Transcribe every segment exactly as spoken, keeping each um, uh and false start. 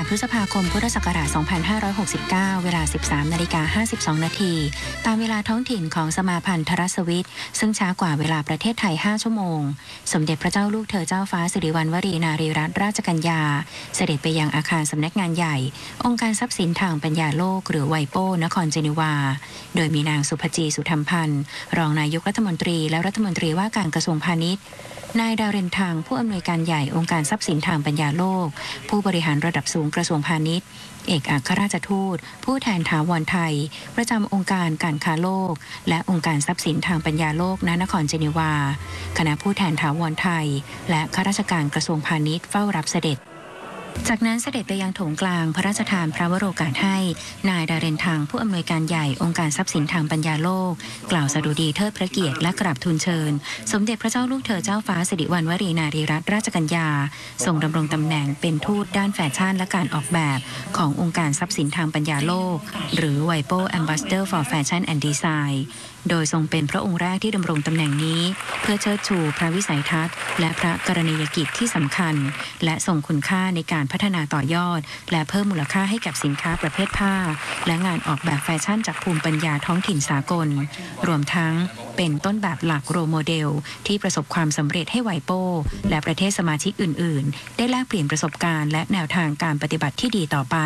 พฤษภาคมพุทธศักราช สองพันห้าร้อยหกสิบเก้า เวลา สิบสามนาฬิกาห้าสิบสองนาทีตามเวลาท้องถิ่นของสมาพันธรสวิทซึ่งช้ากว่าเวลาประเทศไทย ห้า ชั่วโมงสมเด็จพระเจ้าลูกเธอเจ้าฟ้าสิริวัณวรีนารีรัตนราชกัญญาเสด็จไปยังอาคารสำนักงานใหญ่องค์การทรัพย์สินทางปัญญาโลกหรือไวโป้นครเจนีวาโดยมีนางสุภจีสุธรรมพันธ์รองนายกรัฐมนตรีและรัฐมนตรีว่าการกระทรวงพาณิชย์นายดาวเรนทางผู้อำนวยการใหญ่องค์การทรัพย์สินทางปัญญาโลกผู้บริหารระดับสูงกระทรวงพาณิชย์เอกอัครราชทูตผู้แทนถาวรไทยประจำองค์การการค้าโลกและองค์การทรัพย์สินทางปัญญาโลกณนครเจนีวาคณะผู้แทนถาวรไทยและข้าราชการกระทรวงพาณิชย์เฝ้ารับเสด็จจากนั้นเสด็จไปยังโถงกลางพระราชทานพระวโรกาสให้นายดาเรนทางผู้อำนวยการใหญ่องค์การทรัพย์สินทางปัญญาโลกกล่าวสดุดีเทิดพระเกียรติและกราบทูลเชิญสมเด็จพระเจ้าลูกเธอเจ้าฟ้าสิริวัณวรีนารีรัตนราชกัญญาทรงดำรงตำแหน่งเป็นทูตด้านแฟชั่นและการออกแบบขององค์การทรัพย์สินทางปัญญาโลกหรือ ไวโป้ Ambassador for Fashion and Design โดยทรงเป็นพระองค์แรกที่ดำรงตำแหน่งนี้เพื่อเชิดชูพระวิสัยทัศน์และพระกรณียกิจที่สำคัญและส่งคุณค่าในการพัฒนาต่อยอดและเพิ่มมูลค่าให้กับสินค้าประเภทผ้าและงานออกแบบแฟชั่นจากภูมิปัญญาท้องถิ่นสากลรวมทั้งเป็นต้นแบบหลักโรลโมเดลที่ประสบความสำเร็จให้ไวโป้และประเทศสมาชิกอื่นๆได้แลกเปลี่ยนประสบการณ์และแนวทางการปฏิบัติที่ดีต่อไป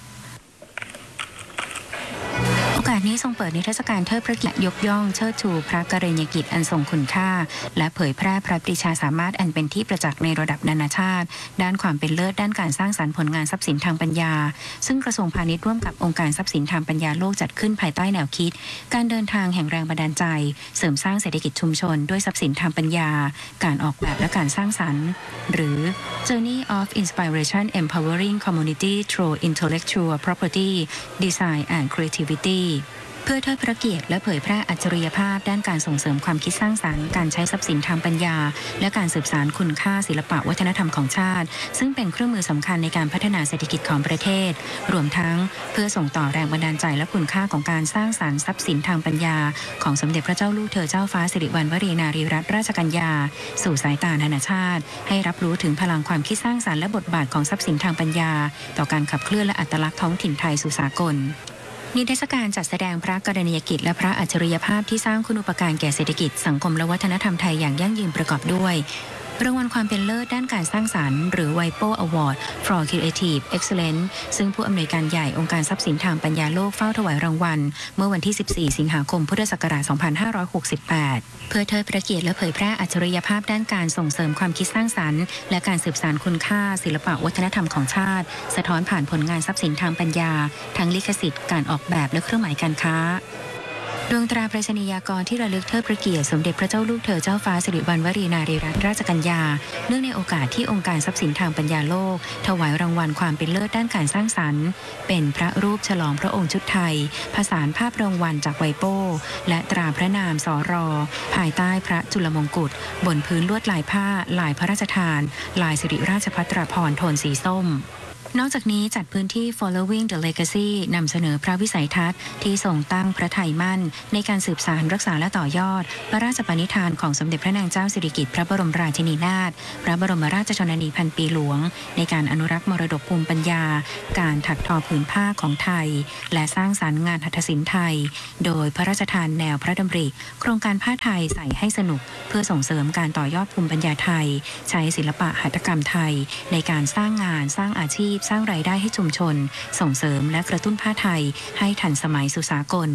โอกาสนี้ทรงเปิดนิทรรศการเทิดพระเกียรติยกย่องเชิดชูพระกรณียกิจอันทรงคุณค่าและเผยแพร่พระปรีชาสามารถอันเป็นที่ประจักษ์ในระดับนานาชาติด้านความเป็นเลิศด้านการสร้างสรรค์ผลงานทรัพย์สินทางปัญญาซึ่งกระทรวงพาณิชย์ร่วมกับองค์การทรัพย์สินทางปัญญาโลกจัดขึ้นภายใต้แนวคิดการเดินทางแห่งแรงบันดาลใจเสริมสร้างเศรษฐกิจชุมชนด้วยทรัพย์สินทางปัญญาการออกแบบและการสร้างสรรค์หรือ Journey of Inspiration Empowering Community Through Intellectual Property Design and Creativityเพื่อเทิดพระเกียรติและเผยแพร่อัจฉริยภาพด้านการส่งเสริมความคิดสร้างสรรค์การใช้ทรัพย์สินทางปัญญาและการสืบสานคุณค่าศิลปะวัฒนธรรมของชาติซึ่งเป็นเครื่องมือสำคัญในการพัฒนาเศรษฐกิจของประเทศรวมทั้งเพื่อส่งต่อแรงบันดาลใจและคุณค่าของการสร้างสรรค์ทรัพย์สินทางปัญญาของสมเด็จพระเจ้าลูกเธอเจ้าฟ้าสิริวัณวรีนารีรัตนราชกัญญาสู่สายตานานาชาติให้รับรู้ถึงพลังความคิดสร้างสรรค์และบทบาทของทรัพย์สินทางปัญญาต่อการขับเคลื่อนและอัตลักษณ์ท้องถิ่นไทยสู่สากลนิทรรศการจัดแสดงพระกรณียกิจและพระอัจฉริยภาพที่สร้างคุณูปการแก่เศรษฐกิจสังคมและวัฒนธรรมไทยอย่างยั่งยืนประกอบด้วยรางวัลความเป็นเลิศด้านการสร้างสรรค์หรือ ไวโป้ Award for Creative Excellence ซึ่งผู้อำนวยการใหญ่องค์การทรัพย์สินทางปัญญาโลกเฝ้าถวายรางวัลเมื่อวันที่ สิบสี่ สิงหาคม พุทธศักราช สองพันห้าร้อยหกสิบแปด เพื่อเทิดพระเกียรติและเผยแพร่อัจฉริยภาพด้านการส่งเสริมความคิดสร้างสรรค์และการสืบสานคุณค่าศิลปะวัฒนธรรมของชาติสะท้อนผ่านผลงานทรัพย์สินทางปัญญาทั้งลิขสิทธิ์การออกแบบและเครื่องหมายการค้าดวงตราไปรษณียากรที่ระลึกเทิดพระเกียรติสมเด็จพระเจ้าลูกเธอเจ้าฟ้าสิริวัณวรีนารีรัตนราชกัญญาเนื่องในโอกาสที่องค์การทรัพย์สินทางปัญญาโลกถวายรางวัลความเป็นเลิศด้านการสร้างสรรค์เป็นพระรูปฉลองพระองค์ชุดไทยผสานภาพรางวัลจากไวโป้และตราพระนามสรภายใต้พระจุลมงกุฎบนพื้นลวดลายผ้าลายพระราชทานลายสิริราชภัตราภรณ์โทนสีส้มนอกจากนี้จัดพื้นที่ following the legacy นำเสนอพระวิสัยทัศน์ที่ทรงตั้งพระทัยมั่นในการสืบสานรักษาและต่อยอดพระราชปณิธานของสมเด็จพระนางเจ้าสิริกิติ์พระบรมราชินีนาถพระบรมราชชนนีพันปีหลวงในการอนุรักษ์มรดกภูมิปัญญาการถักทอผืนผ้าของไทยและสร้างสรรค์งานหัตถศิลป์ไทยโดยพระราชทานแนวพระดำริโครงการผ้าไทยใส่ให้สนุกเพื่อส่งเสริมการต่อยอดภูมิปัญญาไทยใช้ศิลปะหัตถกรรมไทยในการสร้างงานสร้างอาชีพสร้างรายได้ให้ชุมชนส่งเสริมและกระตุ้นผ้าไทยให้ทันสมัยสู่สากล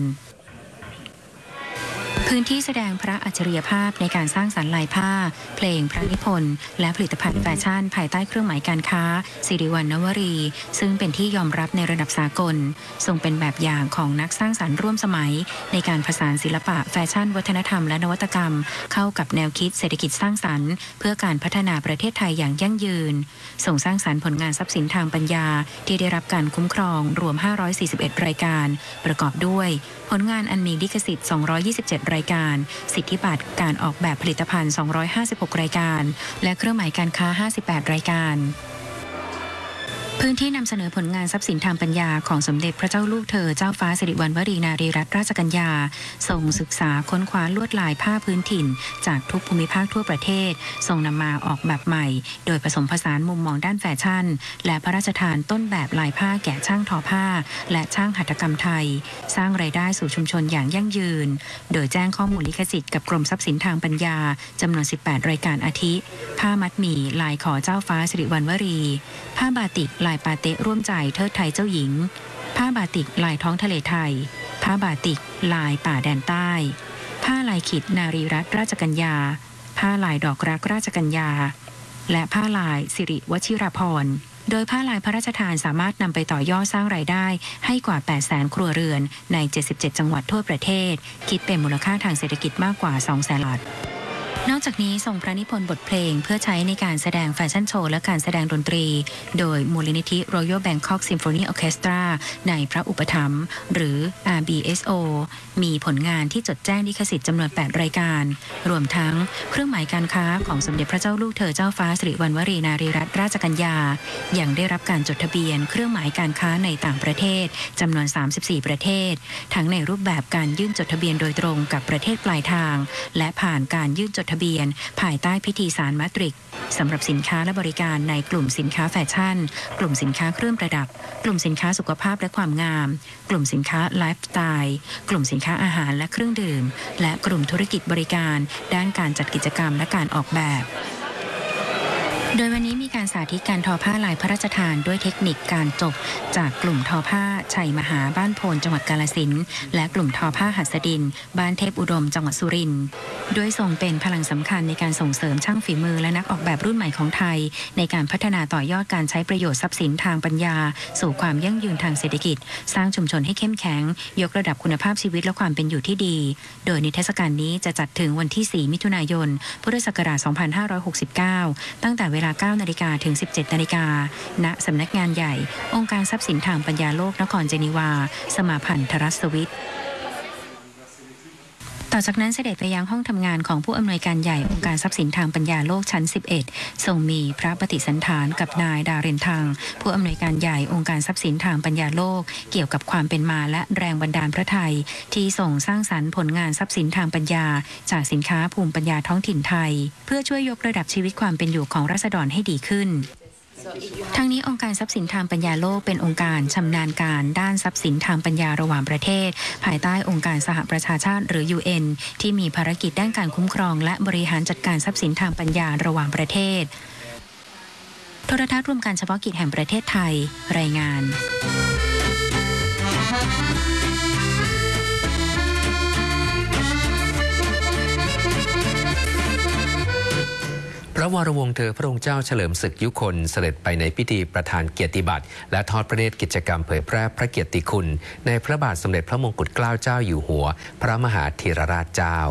พื้นที่แสดงพระอัจฉริยภาพในการสร้างสรรค์ลายผ้าเพลงพระนิพนธ์และผลิตภัณฑ์แฟชั่นภายใต้เครื่องหมายการค้าสิริวัณวรีซึ่งเป็นที่ยอมรับในระดับสากลทรงเป็นแบบอย่างของนักสร้างสรรค์ร่วมสมัยในการผสานศิลปะแฟชั่นวัฒนธรรมและนวัตกรรมเข้ากับแนวคิดเศรษฐกิจสร้างสรรค์เพื่อการพัฒนาประเทศไทยอย่างยั่งยืนทรงสร้างสรรค์ผลงานทรัพย์สินทางปัญญาที่ได้รับการคุ้มครองรวมห้าร้อยสี่สิบเอ็ดรายการประกอบด้วยผลงานอันมีลิขสิทธิ์สองร้อยยี่สิบเจ็ดรายการสิทธิบัตรการออกแบบผลิตภัณฑ์สองร้อยห้าสิบหกรายการและเครื่องหมายการค้าห้าสิบแปดรายการ ผพื้นที่นำเสนอผลงานทรัพย์สินทางปัญญาของสมเด็จพระเจ้าลูกเธอเจ้าฟ้าสิริวัณวรีนารีรัตนราชกัญญาส่งศึกษาค้นคว้าลวดลายผ้าพื้นถิ่นจากทุกภูมิภาคทั่วประเทศส่งนำมาออกแบบใหม่โดยผสมผสานมุมมองด้านแฟชั่นและพระราชทานต้นแบบลายผ้าแก่ช่างทอผ้าและช่างหัตถกรรมไทยสร้างรายได้สู่ชุมชนอย่างยั่งยืนโดยแจ้งข้อมูลลิขสิทธิ์กับกรมทรัพย์สินทางปัญญาจำนวนสิบแปดรายการอาทิผ้ามัดหมี่ลายขอเจ้าฟ้าสิริวัณวรีผ้าบาติกลายปาเต๊ะร่วมใจเทิดไทยเจ้าหญิงผ้าบาติกลายท้องทะเลไทยผ้าบาติกลายป่าแดนใต้ผ้าลายขิดนารีรัตนราชกัญญาผ้าลายดอกรักราชกัญญาและผ้าลายสิริวชิราภรณ์โดยผ้าลายพระราชทานสามารถนำไปต่อยอดสร้างรายได้ให้กว่า แปดแสน ครัวเรือนในเจ็ดสิบเจ็ดจังหวัดทั่วประเทศคิดเป็นมูลค่าทางเศรษฐกิจมากกว่า สองแสน ล้านนอกจากนี้ส่งพระนิพนธ์บทเพลงเพื่อใช้ในการแสดงแฟชั่นโชว์และการแสดงดนตรีโดยมูลนิธิ Royal Bangkok Symphony Orchestra ในพระอุปถัมภ์หรือ อาร์ บี เอส โอ มีผลงานที่จดแจ้งลิขสิทธิ์จำนวน แปด รายการรวมทั้งเครื่องหมายการค้าของสมเด็จพระเจ้าลูกเธอเจ้าฟ้าสิริวัณวรีนารีรัตนราชกัญญายังได้รับการจดทะเบียนเครื่องหมายการค้าในต่างประเทศจำนวน สามสิบสี่ ประเทศทั้งในรูปแบบการยื่นจดทะเบียนโดยตรงกับประเทศปลายทางและผ่านการยื่นจดทะเบียนภายใต้พิธีสารมาตริกสำหรับสินค้าและบริการในกลุ่มสินค้าแฟชั่นกลุ่มสินค้าเครื่องประดับกลุ่มสินค้าสุขภาพและความงามกลุ่มสินค้าไลฟ์สไตล์กลุ่มสินค้าอาหารและเครื่องดื่มและกลุ่มธุรกิจบริการด้านการจัดกิจกรรมและการออกแบบโดยวันนี้มีการสาธิตการทอผ้าลายพระราชทานด้วยเทคนิคการจบจากกลุ่มทอผ้าชัยมหาบ้านโพนจังหวัดกาฬสินธุ์และกลุ่มทอผ้าหัสดินบ้านเทพอุดมจังหวัดสุรินทร์โดยส่งเป็นพลังสำคัญในการส่งเสริมช่างฝีมือและนักออกแบบรุ่นใหม่ของไทยในการพัฒนาต่อยอดการใช้ประโยชน์ทรัพย์สินทางปัญญาสู่ความยั่งยืนทางเศรษฐกิจสร้างชุมชนให้เข้มแข็งยกระดับคุณภาพชีวิตและความเป็นอยู่ที่ดีโดยนิทรรศการนี้จะจัดถึงวันที่สี่มิถุนายนพุทธศักราชสองพันห้าร้อยหกสิบเก้าตั้งแต่เวลาเก้านาฬิกาถึงสิบเจ็ดนาฬิกาณสำนักงานใหญ่องค์การทรัพย์สินทางปัญญาโลกนครเจนีวาสมาพันธรัฐสวิตต่อจากนั้นเสด็จไปยังห้องทำงานของผู้อำนวยการใหญ่องค์การทรัพย์สินทางปัญญาโลกชั้นสิบเอ็ดทรงมีพระปฏิสันถานกับนายดาเรนทังผู้อำนวยการใหญ่องค์การทรัพย์สินทางปัญญาโลกเกี่ยวกับความเป็นมาและแรงบันดาลพระทัยที่ส่งสร้างสรรค์ผลงานทรัพย์สินทางปัญญาจากสินค้าภูมิปัญญาท้องถิ่นไทยเพื่อช่วยยกระดับชีวิตความเป็นอยู่ของราษฎรให้ดีขึ้นทั้งนี้องค์การทรัพย์สินทางปัญญาโลกเป็นองค์การชำนาญการด้านทรัพย์สินทางปัญญาระหว่างประเทศภายใต้องค์การสหประชาชาติหรือ ยู เอ็น ที่มีภารกิจด้านการคุ้มครองและบริหารจัดการทรัพย์สินทางปัญญาระหว่างประเทศโทรทัศน์รวมการเฉพาะกิจแห่งประเทศไทยรายงานพระวรวงศ์เธอพระองค์เจ้าเฉลิมศึกยุคนเสด็จไปในพิธีประธานเกียรติบัตรและทอดพระเนตรกิจกรรมเผยแพร่พระเกียรติคุณในพระบาทสมเด็จพระมงกุฎเกล้าเจ้าอยู่หัวพระมหาธีรราชเจ้า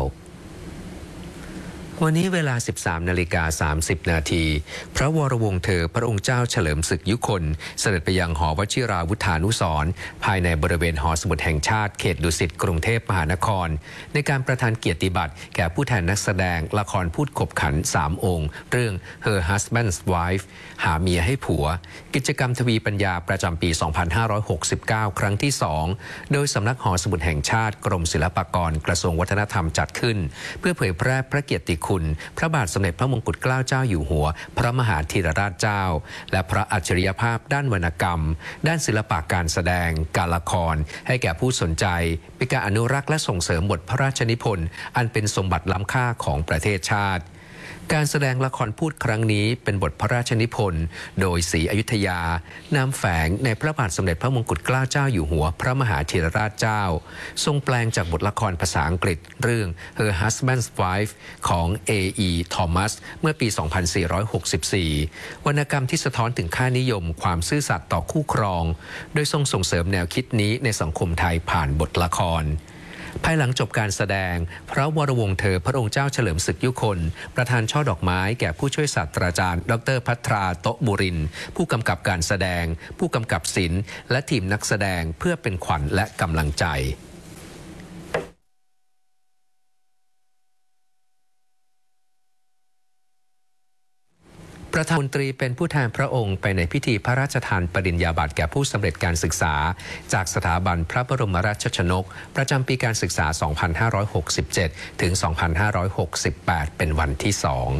วันนี้เวลา สิบสามนาฬิกาสามสิบนาทีพระวรวงศ์เธอพระองค์เจ้าเฉลิมศึกยุคนเสด็จไปยังหอวชิราวุธานุสรณ์ภายในบริเวณหอสมุดแห่งชาติเขตดุสิตกรุงเทพมหานครในการประทานเกียรติบัตรแก่ผู้แทนนักแสดงละครพูดขบขันสามองค์เรื่อง Her Husband's Wife หาเมียให้ผัวกิจกรรมทวีปัญญาประจำปี สองพันห้าร้อยหกสิบเก้า ครั้งที่สองโดยสำนักหอสมุดแห่งชาติกรมศิลปากรกระทรวงวัฒนธรรมจัดขึ้นเพื่อเผยแพร่พระเกียรติคุณพระบาทสมเด็จพระมงกุฎเกล้าเจ้าอยู่หัวพระมหาธีรราชเจ้าและพระอัจฉริยภาพด้านวรรณกรรมด้านศิลปะการแสดงการละครให้แก่ผู้สนใจเป็นการอนุรักษ์และส่งเสริมบทพระราชนิพนธ์อันเป็นสมบัติล้ำค่าของประเทศชาติการแสดงละครพูดครั้งนี้เป็นบทพระราชนิพนธ์โดยศรีอยุธยานำแฝงในพระบาทสมเด็จพระมงกุฎเกล้าเจ้าอยู่หัวพระมหาธีรราชเจ้าทรงแปลงจากบทละครภาษาอังกฤษเรื่อง Her Husband's Wife ของ เอ อี Thomas เมื่อปี สองพันสี่ร้อยหกสิบสี่ วรรณกรรมที่สะท้อนถึงค่านิยมความซื่อสัตย์ต่อคู่ครองโดยทรงส่งเสริมแนวคิดนี้ในสังคมไทยผ่านบทละครภายหลังจบการแสดงพระวรวงศ์เธอพระองค์เจ้าเฉลิมศึกยุคนประธานช่อดอกไม้แก่ผู้ช่วยศาสตราจารย์ดรภัทราโตบุรินทร์ผู้กำกับการแสดงผู้กำกับศิลป์และทีมนักแสดงเพื่อเป็นขวัญและกำลังใจ พประธานมนตรีเป็นผู้แทนพระองค์ไปในพิธีพระราชทานปริญญาบัตรแก่ผู้สำเร็จการศึกษาจากสถาบันพระบรมราชชนกประจำปีการศึกษา สองพันห้าร้อยหกสิบเจ็ด ถึง สองพันห้าร้อยหกสิบแปด เป็นวันที่สอง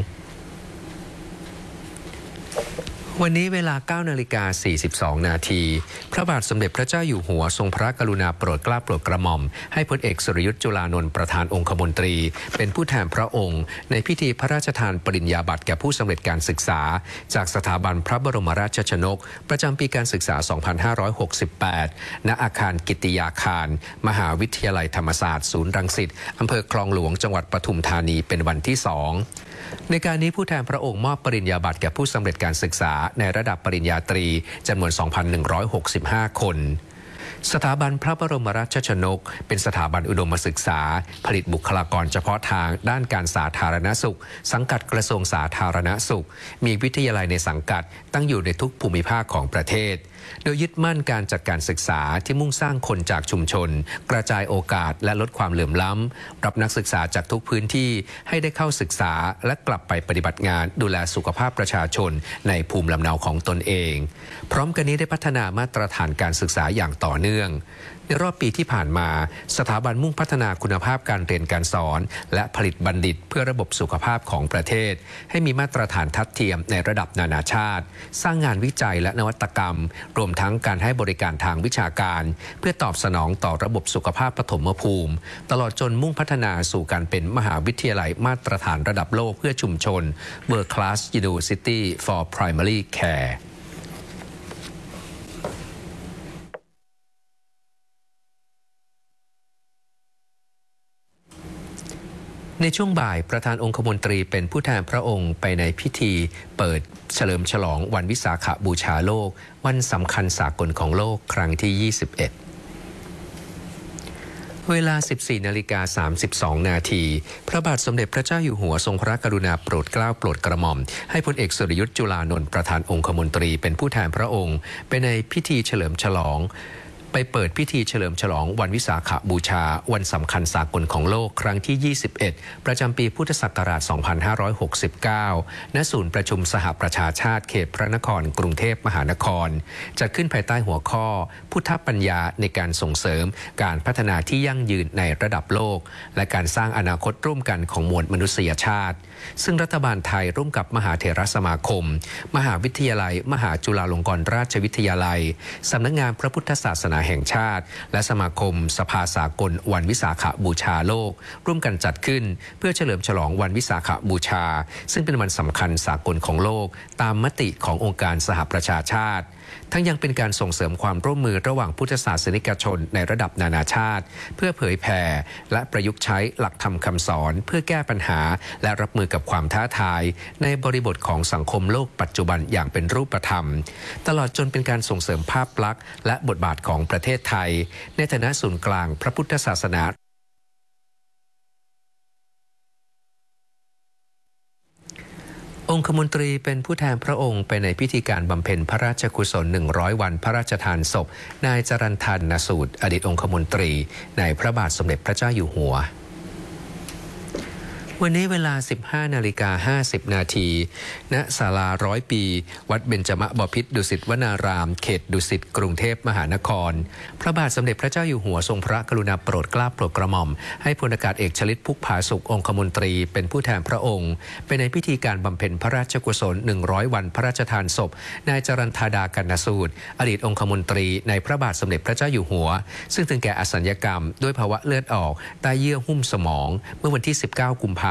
วันนี้เวลา เก้านาฬิกาสี่สิบสอง นาทีพระบาทสมเด็จพระเจ้าอยู่หัวทรงพระกรุณาโปรดเกล้าโปรดกระหม่อมให้พลเอกสุรยุทธ์จุลานนท์ประธานองคมนตรีเป็นผู้แทนพระองค์ในพิธีพระราชทานปริญญาบัตรแก่ผู้สำเร็จการศึกษาจากสถาบันพระบรมราชชนกประจำปีการศึกษา สองพันห้าร้อยหกสิบแปด ณ อาคารกิตติยาคารมหาวิทยาลัยธรรมศาสตร์ศูนย์รังสิตอำเภอคลองหลวงจังหวัดปทุมธานีเป็นวันที่สองในการนี้ผู้แทนพระองค์มอบปริญญาบัตรแก่ผู้สำเร็จการศึกษาในระดับปริญญาตรีจำนวน สองพันหนึ่งร้อยหกสิบห้า คนสถาบันพระบรมราชชนกเป็นสถาบันอุดมศึกษาผลิตบุคลากรเฉพาะทางด้านการสาธารณสุขสังกัดกระทรวงสาธารณสุขมีวิทยาลัยในสังกัดตั้งอยู่ในทุกภูมิภาคของประเทศโดยยึดมั่นการจัดการศึกษาที่มุ่งสร้างคนจากชุมชนกระจายโอกาสและลดความเหลื่อมล้ำรับนักศึกษาจากทุกพื้นที่ให้ได้เข้าศึกษาและกลับไปปฏิบัติงานดูแลสุขภาพประชาชนในภูมิลำเนาของตนเองพร้อมกันนี้ได้พัฒนามาตรฐานการศึกษาอย่างต่อเนื่องในรอบปีที่ผ่านมาสถาบันมุ่งพัฒนาคุณภาพการเรียนการสอนและผลิตบัณฑิตเพื่อระบบสุขภาพของประเทศให้มีมาตรฐานทัดเทียมในระดับนานาชาติสร้างงานวิจัยและนวัตกรรมรวมทั้งการให้บริการทางวิชาการเพื่อตอบสนองต่อระบบสุขภาพปฐมภูมิตลอดจนมุ่งพัฒนาสู่การเป็นมหาวิทยาลัยมาตรฐานระดับโลกเพื่อชุมชน World Class University for Primary Careในช่วงบ่ายประธานองคมนตรีเป็นผู้แทนพระองค์ไปในพิธีเปิดเฉลิมฉลองวันวิสาขบูชาโลกวันสำคัญสากลของโลกครั้งที่ยี่สิบเอ็ดเวลา สิบสี่นาฬิกาสามสิบสอง นาทีพระบาทสมเด็จพระเจ้าอยู่หัวทรงพระกรุณาโปรดเกล้าโปรดกระหม่อมให้พลเอกสุรยุทธ์จุลานนท์ประธานองคมนตรีเป็นผู้แทนพระองค์ไปในพิธีเฉลิมฉลองไปเปิดพิธีเฉลิมฉลองวันวิสาขบูชาวันสำคัญสากลของโลกครั้งที่ยี่สิบเอ็ดประจำปีพุทธศักราช สองพันห้าร้อยหกสิบเก้า ณ ศูนย์ประชุมสหประชาชาติเขตพระนครกรุงเทพมหานครจัดขึ้นภายใต้หัวข้อพุทธปัญญาในการส่งเสริมการพัฒนาที่ยั่งยืนในระดับโลกและการสร้างอนาคตร่วมกันของมวลมนุษยชาติซึ่งรัฐบาลไทยร่วมกับมหาเถรสมาคมมหาวิทยาลัยมหาจุฬาลงกรณราชวิทยาลัยสำนักงานพระพุทธศาสนาแห่งชาติและสมาคมสภาสากลวันวิสาขบูชาโลกร่วมกันจัดขึ้นเพื่อเฉลิมฉลองวันวิสาขบูชาซึ่งเป็นวันสำคัญสากลของโลกตามมติขององค์การสหประชาชาติทั้งยังเป็นการส่งเสริมความร่วมมือระหว่างพุทธศาสนิกชนในระดับนานาชาติเพื่อเผยแผ่และประยุกต์ใช้หลักธรรมคำสอนเพื่อแก้ปัญหาและรับมือกับความท้าทายในบริบทของสังคมโลกปัจจุบันอย่างเป็นรูปธรรมตลอดจนเป็นการส่งเสริมภาพลักษณ์และบทบาทของประเทศไทยในฐานะศูนย์กลางพระพุทธศาสนาองคมนตรีเป็นผู้แทนพระองค์ไปในพิธีการบำเพ็ญพระราชกุศลหนึ่งร้อยวันพระราชทานศพนายจรัญทันนสูตรอดีตองคมนตรีในพระบาทสมเด็จพระเจ้าอยู่หัววันนี้เวลา สิบห้านาฬิกาห้าสิบ นาทีณศาลาร้อยปีวัดเบญจมบพิตรดุสิตวนารามเขตดุสิตกรุงเทพมหานครพระบาทสมเด็จพระเจ้าอยู่หัวทรงพระกรุณาโปรดเกล้าโปรดกระหม่อมให้พลอากาศเอกชลิตพุกผาสุของคมนตรีเป็นผู้แทนพระองค์ไปในพิธีการบำเพ็ญพระราชกุศลหนึ่งร้อยวันพระราชทานศพนายจรัญธาดากันนสูตรอดีตองคมนตรีในพระบาทสมเด็จพระเจ้าอยู่หัวซึ่งถึงแก่อสัญญกรรมด้วยภาวะเลือดออกใต้เยื่อหุ้มสมองเมื่อวันที่สิบเก้ากุมภา